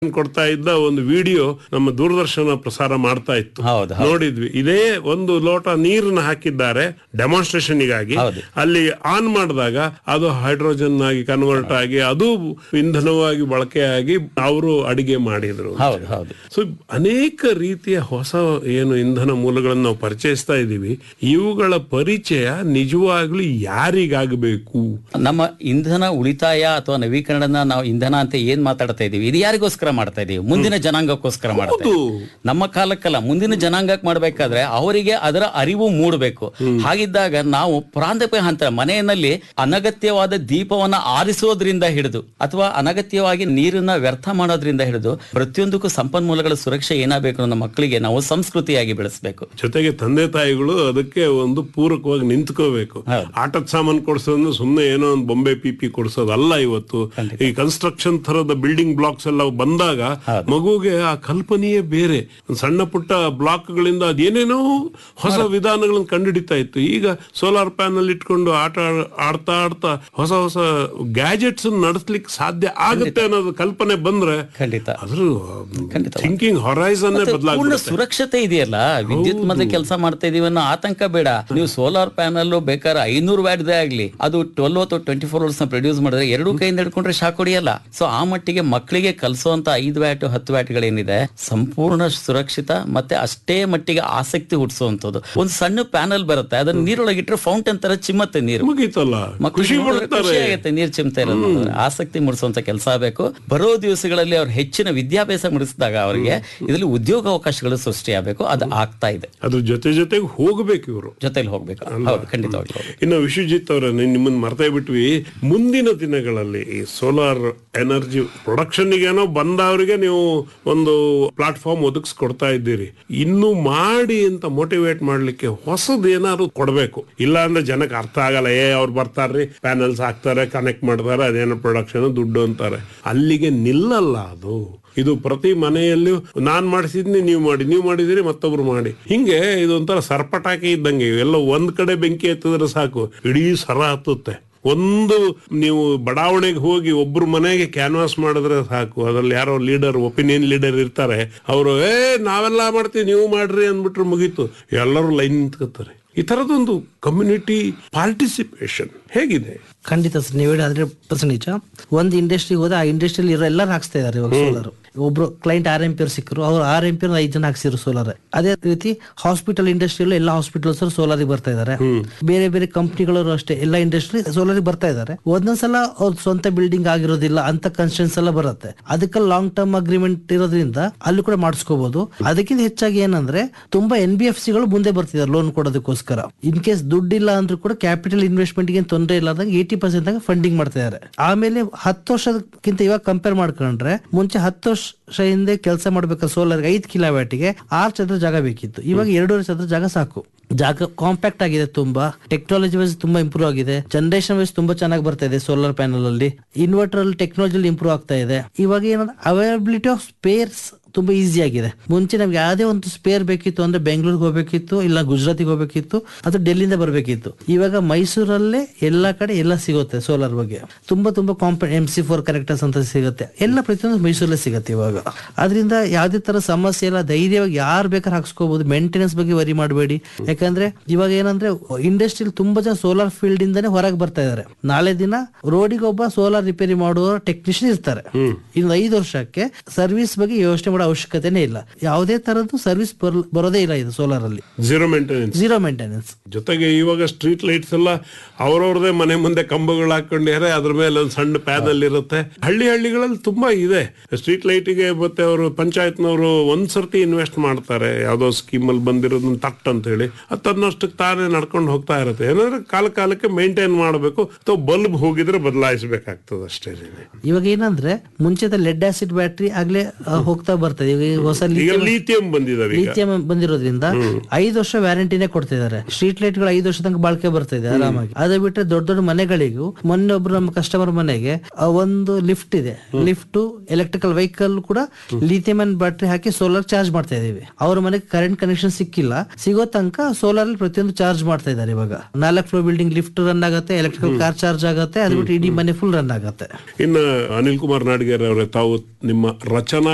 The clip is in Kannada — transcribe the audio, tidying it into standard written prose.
ಕೊಡ್ತಾ ಇದ್ದ ಒಂದು ವಿಡಿಯೋ ನಮ್ಮ ದೂರದರ್ಶನ ಪ್ರಸಾರ ಮಾಡ್ತಾ ಇತ್ತು. ನೋಡಿದ್ವಿ. ಇದೇ ಒಂದು ಲೋಟ ನೀರನ್ನ ಹಾಕಿದ್ದಾರೆ ಡೆಮಾನ್ಸ್ಟ್ರೇಷನ್ಗಾಗಿ. ಅಲ್ಲಿ ಆನ್ ಮಾಡಿದಾಗ ಅದು ಹೈಡ್ರೋಜನ್ ಆಗಿ ಕನ್ವರ್ಟ್ ಆಗಿ ಅದು ಇಂಧನವಾಗಿ ಬಳಕೆಯಾಗಿ ಅವರು ಅಡಿಗೆ ಮಾಡಿದ್ರು. ಸೊ ಅನೇಕ ರೀತಿಯ ಹೊಸ ಏನು ಇಂಧನ ಮೂಲಗಳನ್ನು ನಾವು ಪರಿಚಯಿಸ್ತಾ ಇದ್ದೀವಿ. ಇವುಗಳ ಪರಿಚಯ ನಿಜವಾಗ್ಲೂ ಯಾರಿಗಾಗಬೇಕು? ನಮ್ಮ ಇಂಧನ ಉಳಿತಾಯ ಅಥವಾ ನವೀಕರಣ ನಾವು ಇಂಧನ ಅಂತ ಏನ್ ಮಾತಾಡ್ತಾ ಇದೀವಿ, ಇದು ಯಾರಿಗೋಸ್ಕರ ಮಾಡ್ತಾ ಇದೀವಿ? ಮುಂದಿನ ಜನಾಂಗಕ್ಕೋಸ್ಕರ ಮಾಡ್ತಾ ಇದೀವಿ. ನಮ್ಮ ಕಾಲಕ್ಕಲ್ಲ, ಮುಂದಿನ ಜನಾಂಗಕ್ಕೆ ಮಾಡ್ಬೇಕಾದ್ರೆ ಅವರಿಗೆ ಅದರ ಅರಿವು ಮೂಡಬೇಕು. ಹಾಗಿದ್ದಾಗ ನಾವು ಪ್ರಾಂತಪ ಹಂತ ಮನೆಯಲ್ಲಿ ಅನಗತ್ಯವಾದ ದೀಪವನ್ನ ಆರಿಸೋದ್ರಿಂದ ಹಿಡಿದು ಅಥವಾ ಅನಗತ್ಯವಾಗಿ ನೀರನ್ನ ವ್ಯರ್ಥ ಮಾಡೋದ್ರಿಂದ ಹಿಡಿದು ಪ್ರತಿಯೊಂದಕ್ಕೂ ಸಂಪನ್ಮೂಲಗಳ ಸುರಕ್ಷೆ ಏನಾಗಬೇಕು ಅನ್ನೋ ಮಕ್ಕಳಿಗೆ ನಾವು ಸಂಸ್ಕೃತಿಯಾಗಿ ಬೆಳೆಸಬೇಕು. ಜೊತೆಗೆ ತಂದೆ ತಾಯಿಗಳು ಅದಕ್ಕೆ ಒಂದು ಪೂರಕವಾಗಿ ನಿಂತ್ಕೋಬೇಕು. ಆಟದ ಸಾಮಾನು ಕೊಡ್ಸೋದು ಸುಮ್ಮನೆ ಏನೋ ಒಂದು ಬೊಂಬೆ ಪಿಪಿ ಕೊಡ್ಸೋದಲ್ಲ. ಇವತ್ತು ಈ ಕನ್ಸ್ಟ್ರಕ್ಷನ್ ತರದ ಬಿಲ್ಡಿಂಗ್ ಬ್ಲಾಕ್ಸ್ ಎಲ್ಲ ಬಂದಾಗ ಮಗುಗೆ ಆ ಕಲ್ಪನೆಯೇ ಬೇರೆ. ಸಣ್ಣ ಪುಟ್ಟ ಬ್ಲಾಕ್ ಗಳಿಂದ ಅದೇನೇನೋ ಹೊಸ ವಿಧಾನಗಳನ್ನು ಕಂಡುಹಿಡಿತಾ ಇತ್ತು. ಈಗ ಸೋಲಾರ್ ಪ್ಯಾನಲ್ ಇಟ್ಕೊಂಡು ಆಡ್ತಾ ಹೊಸ ಹೊಸ ಗ್ಯಾಜೆಟ್ಸ್ ನಡೆಸ್ಲಿಕ್ಕೆ ಸಾಧ್ಯ ಆಗುತ್ತೆ ಅನ್ನೋದು ಕಲ್ಪನೆ ಬಂದ್ರೆ ಅದ್ರ ಥಿಂಕಿಂಗ್ ಹೊರೈಸನ್ ಬದಲಾಗುತ್ತೆ. ಸುರಕ್ಷತೆ ಇದೆಯಲ್ಲ, ವಿದ್ಯುತ್ ಮತ್ತೆ ಕೆಲಸ ಮಾಡ್ತಾ ಇದೀವಿ ಅನ್ನೋ ಆತಂಕ ಬೇಡ. ನೀವು ಸೋಲಾರ್ ಪ್ಯಾನಲ್ ಬೇಕಾದ್ರೆ 500 ವ್ಯಾಟ್ ಆಗ್ಲಿ, ಅದು 12 ಅಥವಾ 24 ಅವರ್ಸ್ ಪ್ರೊಡ್ಯೂಸ್ ಮಾಡಿದ್ರೆ 2 ಕೈಯಿಂದ ಹಿಡ್ಕೊಂಡ್ರೆ ಶಾಕ್ ಹೊಡಿಯಲ್ಲ. ಸೊ ಆ ಮಟ್ಟಿಗೆ ಮಕ್ಕಳಿಗೆ ಕಲಿಸುವಂತ 5 ವ್ಯಾಟ್ 10 ವ್ಯಾಟ್ಗಳೇನಿದೆ ಸಂಪೂರ್ಣ ಸುರಕ್ಷಿತ ಮತ್ತೆ ಅಷ್ಟೇ ಮಟ್ಟಿಗೆ ಆಸಕ್ತಿ ಹುಟ್ಟಿಸುವಂತದ್ದು. ಒಂದು ಸಣ್ಣ ಪ್ಯಾನಲ್ ಬರುತ್ತೆ, ಅದನ್ನ ನೀರೊಳಗಿಟ್ರೆ ಫೌಂಟೇನ್ ತರ ಚಿಮ್ಮತ್ತೆ ನೀರು. ಖುಷಿ ಆಗುತ್ತೆ ನೀರು ಚಿಮ್ತಾ ಇರೋದು. ಆಸಕ್ತಿ ಮೂಡಿಸುವಂತ ಕೆಲಸ ಆಗಬೇಕು. ಬರೋ ದಿವಸಗಳಲ್ಲಿ ಅವ್ರು ಹೆಚ್ಚಿನ ವಿದ್ಯಾಭ್ಯಾಸ ಮುಡಿಸಿದಾಗ ಅವರಿಗೆ ಇದರಲ್ಲಿ ಉದ್ಯೋಗ ಅವಕಾಶಗಳು ಸೃಷ್ಟಿ ಆಗಬೇಕು. ಅದು ಆಗ್ತಾ ಇದೆ. ಅದ್ರ ಜೊತೆಗೆ ಹೋಗ್ಬೇಕು, ಇವರು ಜೊತೆಲಿ ಹೋಗ್ಬೇಕು. ಹೌದು, ಖಂಡಿತವಾಗಿ. ಇನ್ನು ವಿಶ್ವಜಿತ್ ಅವರ ನಿಮ್ಮನ್ನ ಮರ್ತೇ ಬಿಟ್ವಿ. ಮುಂದಿನ ದಿನಗಳಲ್ಲಿ ಈ ಸೋಲಾರ್ ಎನರ್ಜಿ ಪ್ರೊಡಕ್ಷನ್ ಏನೋ ಬಂದವರಿಗೆ ನೀವು ಒಂದು ಪ್ಲಾಟ್ಫಾರ್ಮ್ ಒದಗಿಸ್ಕೊಡ್ತಾ ಇದ್ದೀರಿ. ಇನ್ನು ಮಾಡಿ ಅಂತ ಮೋಟಿವೇಟ್ ಮಾಡ್ಲಿಕ್ಕೆ ಹೊಸದ್ ಏನಾದ್ರು ಕೊಡ್ಬೇಕು. ಇಲ್ಲ ಅಂದ್ರೆ ಜನಕ್ಕೆ ಅರ್ಥ ಆಗಲ್ಲ. ಅವ್ರು ಬರ್ತಾರ್ರಿ, ಪ್ಯಾನಲ್ಸ್ ಹಾಕ್ತಾರೆ, ಕನೆಕ್ಟ್ ಮಾಡ್ತಾರೆ, ಅದೇನೋ ಪ್ರೊಡಕ್ಷನ್ ದುಡ್ಡು ಅಂತಾರೆ. ಅಲ್ಲಿಗೆ ನಿಲ್ಲಲ್ಲ ಅದು. ಇದು ಪ್ರತಿ ಮನೆಯಲ್ಲೂ ನಾನ್ ಮಾಡಿಸಿದ್ನಿ, ನೀವು ಮಾಡಿದಿರಿ, ಮತ್ತೊಬ್ರು ಮಾಡಿ. ಹಿಂಗೆ ಇದೊಂಥರ ಸರ್ಪಟಾಕಿ ಇದ್ದಂಗೆ. ಎಲ್ಲ ಒಂದ್ ಕಡೆ ಬೆಂಕಿ ಎತ್ತಿದ್ರೆ ಸಾಕು, ಇಡೀ ಸರ ಹತ್ತುತ್ತೆ. ಒಂದು ನೀವು ಬಡಾವಣೆಗೆ ಹೋಗಿ ಒಬ್ರು ಮನೆಗೆ ಕ್ಯಾನ್ವಾಸ್ ಮಾಡಿದ್ರೆ ಸಾಕು, ಅದ್ರಲ್ಲಿ ಯಾರೋ ಲೀಡರ್, ಒಪಿನಿಯನ್ ಲೀಡರ್ ಇರ್ತಾರೆ. ಅವರು ನಾವೆಲ್ಲ ಮಾಡ್ತೀವಿ, ನೀವು ಮಾಡ್ರಿ ಅಂದ್ಬಿಟ್ರೆ ಮುಗೀತು. ಎಲ್ಲರೂ ಲೈನ್ ನಿಂತ್ಕೋತಾರೆ. ಈ ತರದೊಂದು ಕಮ್ಯುನಿಟಿ ಪಾರ್ಟಿಸಿಪೇಷನ್ ಹೇಗಿದೆ? ಖಂಡಿತ ಸರ್, ನೀವು ಹೇಳಿ 100% ನಿಜ. ಒಂದು ಇಂಡಸ್ಟ್ರಿಗೆ ಹೋದ, ಆ ಇಂಡಸ್ಟ್ರಿಯಲ್ಲಿ ಇರೋ ಎಲ್ಲರೂ ಹಾಕ್ಸ್ತಾ ಇದಾರೆ ಇವಾಗ ಸೋಲಾರ್. ಒಬ್ರು ಕ್ಲೈಂಟ್ 6 ಆಂಪಿಯರ್ ಸಿಕ್ಕರು, ಅವ್ರು 6 ಆಂಪಿಯರ್ 5 ಜನ ಹಾಕ್ಸಿದ್ರು ಸೋಲಾರ್. ಅದೇ ರೀತಿ ಹಾಸ್ಪಿಟಲ್ ಇಂಡಸ್ಟ್ರಿಯಲ್ಲೂ ಎಲ್ಲ ಹಾಸ್ಪಿಟಲ್ಸ್ ಸೋಲಾರಿಗೆ ಬರ್ತಾ ಇದಾರೆ. ಬೇರೆ ಬೇರೆ ಕಂಪ್ನಿಗಳು ಅಷ್ಟೇ ಎಲ್ಲ ಇಂಡಸ್ಟ್ರಿ ಸೋಲಾರಿಗೆ ಬರ್ತಾ ಇದಾರೆ. ಒಂದೊಂದ್ಸಲ ಅವ್ರ ಸ್ವಂತ ಬಿಲ್ಡಿಂಗ್ ಆಗಿರೋದಿಲ್ಲ ಅಂತ ಕನ್ಸ್ಟ್ರಕ್ಷನ್ಸ್ ಎಲ್ಲ ಬರುತ್ತೆ. ಅದಕ್ಕೆ ಲಾಂಗ್ ಟರ್ಮ್ ಅಗ್ರಿಮೆಂಟ್ ಇರೋದ್ರಿಂದ ಅಲ್ಲಿ ಕೂಡ ಮಾಡಿಸ್ಕೋಬಹುದು. ಅದಕ್ಕಿಂತ ಹೆಚ್ಚಾಗಿ ಏನಂದ್ರೆ ತುಂಬಾ NBFCಗಳು ಮುಂದೆ ಬರ್ತಿದ್ದಾರೆ ಲೋನ್ ಕೊಡೋದಕ್ಕೋಸ್ಕರ. ಇನ್ ಕೇಸ್ ದುಡ್ಡಿಲ್ಲ ಅಂದ್ರೂ ಕೂಡ ಕ್ಯಾಪಿಟಲ್ ಇನ್ವೆಸ್ಟ್ಮೆಂಟ್ ಗೆ ತೊಂದರೆ ಇಲ್ಲದಾಗ 80% ಫಂಡಿಂಗ್ ಮಾಡ್ತಾ ಇದ್ದಾರೆ. ಆಮೇಲೆ 10 ವರ್ಷಕ್ಕಿಂತ ಇವಾಗ ಕಂಪೇರ್ ಮಾಡ್ಕೊಂಡ್ರೆ ಮುಂಚೆ 10 ವರ್ಷ ಹಿಂದೆ ಕೆಲಸ ಮಾಡ್ಬೇಕಾದ್ರೆ ಸೋಲಾರ್ 5 ಕಿಲೋವ್ಯಾಟಿಗೆ 6 ಚದರ ಜಾಗ ಬೇಕಿತ್ತು. ಇವಾಗ 2.5 ಚದರ ಜಾಗ ಸಾಕು. ಜಾಗ ಕಾಂಪ್ಯಾಕ್ಟ್ ಆಗಿದೆ, ತುಂಬಾ ಟೆಕ್ನಾಲಜಿ ವೈಸ್ ತುಂಬಾ ಇಂಪ್ರೂವ್ ಆಗಿದೆ. ಜನರೇಷನ್ ವೈಸ್ ತುಂಬಾ ಚೆನ್ನಾಗಿ ಬರ್ತಾ ಇದೆ. ಸೋಲಾರ್ ಪ್ಯಾನಲ್ ಅಲ್ಲಿ ಇನ್ವರ್ಟರ್ ಅಲ್ಲಿ ಟೆಕ್ನಾಲಜಿ ಇಂಪ್ರೂವ್ ಆಗ್ತಾ ಇದೆ. ಇವಾಗ ಏನಂದ್ರೆ ಅವೈಲಬಿಲಿಟಿ ಆಫ್ ಸ್ಪೇರ್ಸ್ ತುಂಬಾ ಈಸಿ ಆಗಿದೆ. ಮುಂಚೆ ನಮ್ಗೆ ಯಾವುದೇ ಒಂದು ಸ್ಪೇರ್ ಬೇಕಿತ್ತು ಅಂದ್ರೆ ಬೆಂಗಳೂರಿಗೆ ಹೋಗ್ಬೇಕಿತ್ತು, ಇಲ್ಲ ಗುಜರಾತಿಗೆ ಹೋಗ್ಬೇಕಿತ್ತು, ಅಥವಾ ಡೆಲ್ಲಿಯಿಂದ ಬರ್ಬೇಕಿತ್ತು. ಇವಾಗ ಮೈಸೂರಲ್ಲೇ ಎಲ್ಲಾ ಕಡೆ ಎಲ್ಲ ಸಿಗುತ್ತೆ. ಸೋಲಾರ್ ಬಗ್ಗೆ ತುಂಬಾ MC4 ಕನೆಕ್ಟರ್ಸ್ ಅಂತ ಸಿಗುತ್ತೆ. ಎಲ್ಲ ಪ್ರತಿಯೊಂದು ಮೈಸೂರಲ್ಲೇ ಸಿಗುತ್ತೆ ಇವಾಗ. ಅದರಿಂದ ಯಾವುದೇ ತರ ಸಮಸ್ಯೆ ಇಲ್ಲ, ಧೈರ್ಯವಾಗಿ ಯಾರು ಬೇಕಾದ್ರೆ ಹಾಕ್ಸ್ಕೋಬಹುದು. ಮೇಂಟೆನೆನ್ಸ್ ಬಗ್ಗೆ ವರಿ ಮಾಡಬೇಡಿ. ಯಾಕಂದ್ರೆ ಇವಾಗ ಏನಂದ್ರೆ ಇಂಡಸ್ಟ್ರಿಯಲ್ಲಿ ತುಂಬಾ ಜನ ಸೋಲಾರ್ ಫೀಲ್ಡ್ ಇಂದಾನೆ ಹೊರಗೆ ಬರ್ತಾ ಇದಾರೆ. ನಾಳೆ ದಿನ ರೋಡಿಗೆ ಒಬ್ಬ ಸೋಲಾರ್ ರಿಪೇರಿ ಮಾಡುವ ಟೆಕ್ನಿಷಿಯನ್ ಇರ್ತಾರೆ. ಇನ್ನು 5 ವರ್ಷಕ್ಕೆ ಸರ್ವಿಸ್ ಬಗ್ಗೆ ಯೋಚನೆ ಅವಶ್ಯಕತೆನೇ ಇಲ್ಲ. ಯಾವುದೇ ತರದ್ದು ಸರ್ವಿಸ್ ಬರೋದೇ ಇಲ್ಲ ಇದು ಸೋಲಾರ್ ಅಲ್ಲಿ. Zero maintenance. ಜೊತೆಗೆ ಇವಾಗ ಸ್ಟ್ರೀಟ್ ಲೈಟ್ಸ್ ಎಲ್ಲ ಅವ್ರವ್ರದೇ ಮನೆ ಮುಂದೆ ಕಂಬಗಳು ಹಾಕೊಂಡಿದ್ದಾರೆ, ಅದ್ರ ಮೇಲೆ ಒಂದು ಸಣ್ಣ ಪ್ಯಾನಲ್ ಇರುತ್ತೆ. ಹಳ್ಳಿಗಳಲ್ಲಿ ತುಂಬಾ ಇದೆ ಸ್ಟ್ರೀಟ್ ಲೈಟ್ಗೆ. ಮತ್ತೆ ಅವರು ಪಂಚಾಯತ್ನವರು ಒಂದ್ಸರ್ತಿ ಇನ್ವೆಸ್ಟ್ ಮಾಡ್ತಾರೆ, ಯಾವ್ದೋ ಸ್ಕೀಮ್ ಅಲ್ಲಿ ಬಂದಿರೋದನ್ನ ತಟ್ ಅಂತ ಹೇಳಿ. ಅದು ತನ್ನಷ್ಟಕ್ಕೆ ತಾನೇ ನಡ್ಕೊಂಡು ಹೋಗ್ತಾ ಇರುತ್ತೆ. ಏನಂದ್ರೆ ಕಾಲಕ್ಕೆ ಮೇಂಟೈನ್ ಮಾಡಬೇಕು, ಅಥವಾ ಬಲ್ಬ್ ಹೋಗಿದ್ರೆ ಬದಲಾಯಿಸಬೇಕಾಗ್ತದೆ ಅಷ್ಟೇ. ಇವಾಗ ಏನಂದ್ರೆ ಮುಂಚೆ ಲೆಡ್ ಆಸಿಡ್ ಬ್ಯಾಟ್ರಿ ಆಗ್ಲೇ ಹೋಗ್ತಾ ಬರ್ತದೆ. ಹೊಸ ಲಿಥಿಯಂ ಬಂದಿರೋದ್ರಿಂದ 5 ವರ್ಷ ವ್ಯಾರಂಟಿನೇ ಕೊಡ್ತಿದ್ದಾರೆ. ಸ್ಟ್ರೀಟ್ ಲೈಟ್ ಗಳು 5 ವರ್ಷ ತನಕ ಬಾಳ್ಕೆ ಬರ್ತಾ ಇದೆ ಆರಾಮಾಗಿ. ಅದೇ ಬಿಟ್ಟರೆ ದೊಡ್ಡ ಮನೆಗಳಿಗೂ, ಮೊನ್ನೆ ಒಬ್ರು ನಮ್ಮ ಕಸ್ಟಮರ್ ಮನೆಗೆ ಒಂದು ಲಿಫ್ಟ್ ಇದೆ, ಲಿಫ್ಟ್ ಎಲೆಕ್ಟ್ರಿಕಲ್ ವೆಹಿಕಲ್ ಕೂಡ ಲಿಥಿಯಂ ಬ್ಯಾಟ್ರಿ ಹಾಕಿ ಸೋಲಾರ್ ಚಾರ್ಜ್ ಮಾಡ್ತಾ ಇದೀವಿ. ಅವ್ರ ಮನೆಗೆ ಕರೆಂಟ್ ಕನೆಕ್ಷನ್ ಸಿಕ್ಕಿಲ್ಲ, ಸಿಗೋ ತನಕ ಸೋಲಾರ್ ಅಲ್ಲಿ ಪ್ರತಿಯೊಂದು ಚಾರ್ಜ್ ಮಾಡ್ತಾ ಇದ್ದಾರೆ. ಇವಾಗ 4 ಫ್ಲೋರ್ ಬಿಲ್ಡಿಂಗ್ ಲಿಫ್ಟ್ ರನ್ ಆಗುತ್ತೆ, ಎಲೆಕ್ಟ್ರಿಕಲ್ ಕಾರ್ ಚಾರ್ಜ್ ಆಗುತ್ತೆ, ಅದು ಬಿಟ್ಟು ಇಡೀ ಮನೆ ಫುಲ್ ರನ್ ಆಗುತ್ತೆ. ಇನ್ನು ಅನಿಲ್ ಕುಮಾರ್ ನಾಡಿಗೇರ್ ಅವರೇ, ತಾವು ನಿಮ್ಮ ರಚನಾ